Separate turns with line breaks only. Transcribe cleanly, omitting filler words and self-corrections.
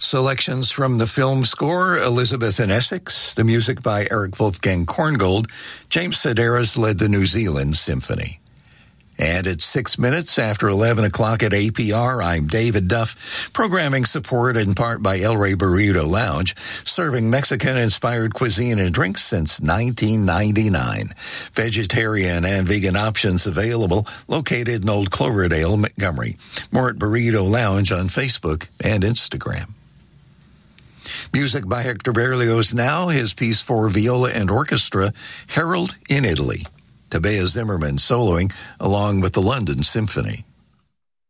Selections from the film score, Elizabeth in Essex, the music by Eric Wolfgang Korngold. James Sedaris led the New Zealand Symphony. And it's 6 minutes after 11 o'clock at APR. I'm David Duff. Programming support in part by El Rey Burrito Lounge, serving Mexican-inspired cuisine and drinks since 1999. Vegetarian and vegan options available, located in Old Cloverdale, Montgomery. More at Burrito Lounge on Facebook and Instagram. Music by Hector Berlioz now, his piece for viola and orchestra, Harold in Italy. Tabea Zimmerman soloing along with the London Symphony.